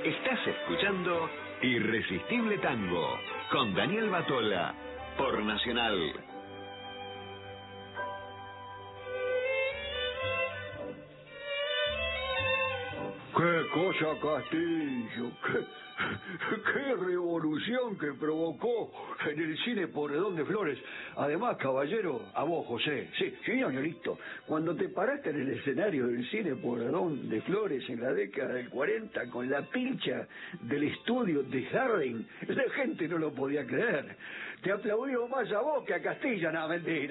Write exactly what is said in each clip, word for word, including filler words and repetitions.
Estás escuchando Irresistible Tango con Daniel Batola por Nacional. ¡Qué cosa, Castillo! ¡Qué, qué revolución que provocó en el cine Porredón de Flores! Además, caballero, a vos, José. Sí, sí, señorito. Cuando te paraste en el escenario del cine Porredón de Flores en la década del cuarenta con la pilcha del estudio de Harding, la gente no lo podía creer. Te aplaudió más a vos que a Castilla, no,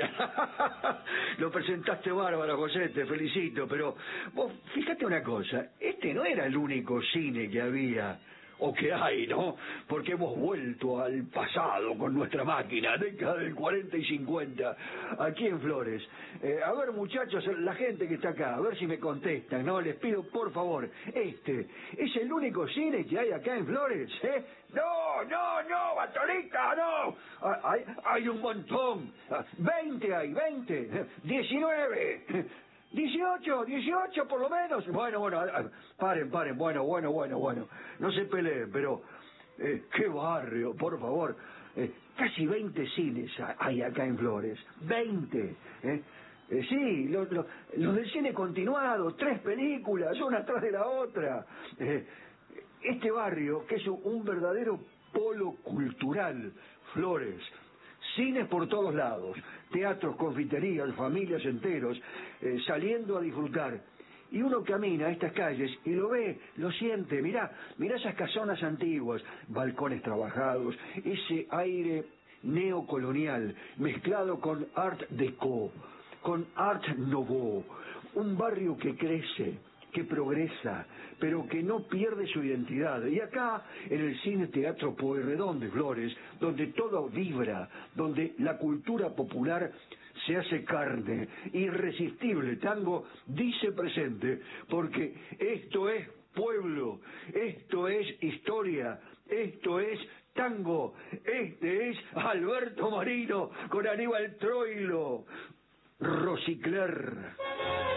mentira. Lo presentaste bárbaro, José, te felicito, pero vos, fíjate una cosa, este no era el único cine que había, o que hay, ¿no? Porque hemos vuelto al pasado con nuestra máquina, década del cuarenta y cincuenta, aquí en Flores. Eh, a ver, muchachos, la gente que está acá, a ver si me contestan, ¿no? Les pido, por favor, ¿este es el único cine que hay acá en Flores, eh? No, no, no, Batolita, no. Hay, hay un montón. veinte hay, veinte. diecinueve. dieciocho, dieciocho por lo menos. Bueno, bueno, paren, paren, bueno, bueno, bueno, bueno. No se peleen, pero eh, qué barrio, por favor. Eh, casi veinte cines hay acá en Flores. veinte. ¿eh? Eh, sí, los lo, lo del cine continuado, tres películas, una atrás de la otra. Eh, este barrio, que es un, un verdadero polo cultural, Flores, cines por todos lados, teatros, confiterías, familias enteros, eh, saliendo a disfrutar. Y uno camina a estas calles y lo ve, lo siente, mirá, mirá esas casonas antiguas, balcones trabajados, ese aire neocolonial mezclado con art déco, con art nouveau, un barrio que crece, que progresa, pero que no pierde su identidad. Y acá, en el Cine Teatro Pueyrredón de Flores, donde todo vibra, donde la cultura popular se hace carne, Irresistible Tango dice presente, porque esto es pueblo, esto es historia, esto es tango, este es Alberto Marino con Aníbal Troilo, Rosicler.